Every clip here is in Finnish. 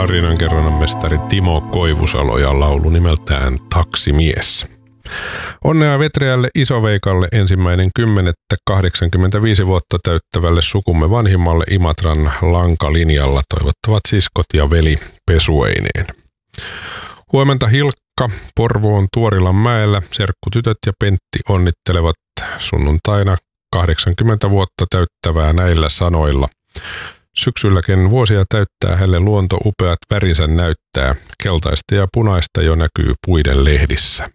tarinankerronnan mestari Timo Koivusalo ja laulu nimeltään Taksimies. Onnea Vetreälle Isoveikalle 1.10.85 vuotta täyttävälle sukumme vanhimmalle Imatran lankalinjalla toivottavat siskot ja veli pesueineen. Huomenta Hilkka Porvoon Tuorilanmäellä, serkkutytöt ja Pentti onnittelevat sunnuntaina 80 vuotta täyttävää näillä sanoilla. Syksylläkin vuosia täyttää hänelle luonto upeat värinsä näyttää, keltaista ja punaista jo näkyy puiden lehdissä.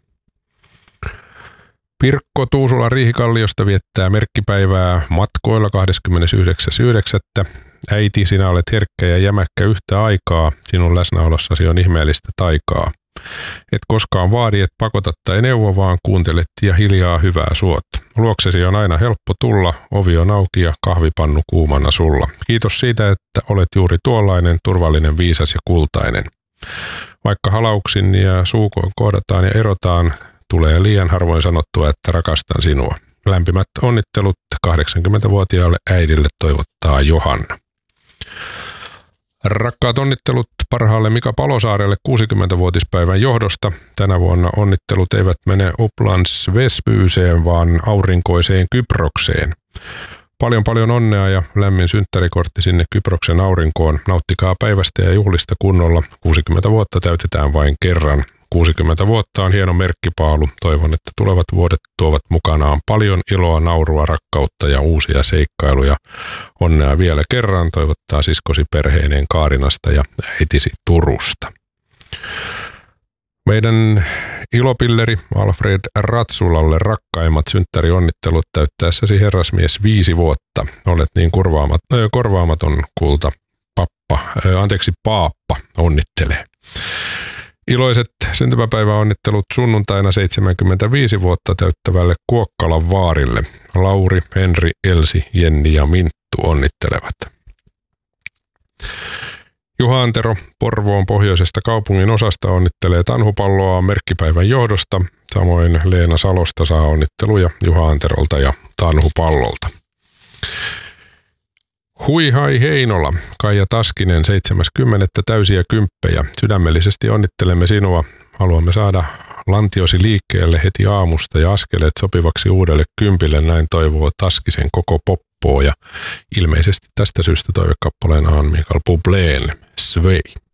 Pirkko Tuusula Riihikalliosta viettää merkkipäivää matkoilla 29.9. Äiti, sinä olet herkkä ja jämäkkä yhtä aikaa, sinun läsnäolossasi on ihmeellistä taikaa. Et koskaan vaadi, et pakota tai neuvo, vaan kuuntelet ja hiljaa hyvää suot. Luoksesi on aina helppo tulla, ovi on auki ja kahvipannu kuumana sulla. Kiitos siitä, että olet juuri tuollainen, turvallinen, viisas ja kultainen. Vaikka halauksin ja suukoin kohdataan ja erotaan, tulee liian harvoin sanottua, että rakastan sinua. Lämpimät onnittelut 80-vuotiaalle äidille toivottaa Johanna. Rakkaat onnittelut parhaalle Mika Palosaarelle 60-vuotispäivän johdosta. Tänä vuonna onnittelut eivät mene Upplands Väsbyyseen, vaan aurinkoiseen Kyprokseen. Paljon onnea ja lämmin synttärikortti sinne Kyproksen aurinkoon. Nauttikaa päivästä ja juhlista kunnolla. 60 vuotta täytetään vain kerran. 60 vuotta on hieno merkkipaalu. Toivon, että tulevat vuodet tuovat mukanaan paljon iloa, naurua, rakkautta ja uusia seikkailuja. Onnea vielä kerran toivottaa siskosi perheineen Kaarinasta ja äitisi Turusta. Meidän ilopilleri Alfred Ratsulalle rakkaimmat synttärionnittelut täyttäessäsi herrasmies 5 vuotta. Olet niin korvaamaton kulta. Paappa onnittelee. Iloiset syntymäpäiväonnittelut sunnuntaina 75 vuotta täyttävälle Kuokkalan vaarille. Lauri, Henri, Elsi, Jenni ja Minttu onnittelevat. Juha Antero Porvoon pohjoisesta kaupungin osasta onnittelee Tanhupalloa merkkipäivän johdosta. Samoin Leena Salosta saa onnitteluja Juha Anterolta ja Tanhupallolta. Hui hai Heinola, Kaija Taskinen 70. täysiä kymppejä. Sydämellisesti onnittelemme sinua. Haluamme saada lantiosi liikkeelle heti aamusta ja askeleet sopivaksi uudelle kympille, näin toivoo Taskisen koko poppoo. Ja ilmeisesti tästä syystä toivekappaleena on Mikael Bubléen Svei.